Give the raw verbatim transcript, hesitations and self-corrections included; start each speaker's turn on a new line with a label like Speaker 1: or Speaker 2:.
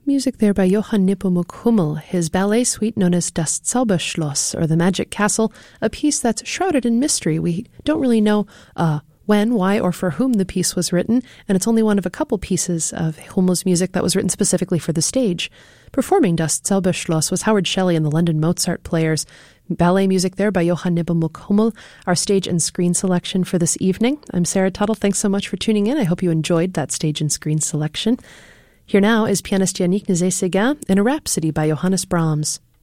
Speaker 1: Music there by Johann Nepomuk Hummel, his ballet suite known as Das Zauberschloss, or The Magic Castle, a piece that's shrouded in mystery. We don't really know uh, when, why, or for whom the piece was written, and it's only one of a couple pieces of Hummel's music that was written specifically for the stage. Performing Das Zauberschloss was Howard Shelley and the London Mozart Players. Ballet music there by Johann Nepomuk Hummel, our stage and screen selection for this evening. I'm Sarah Tuttle. Thanks so much for tuning in. I hope you enjoyed that stage and screen selection. Here now is pianist Yannick Nézet-Séguin in a Rhapsody by Johannes Brahms.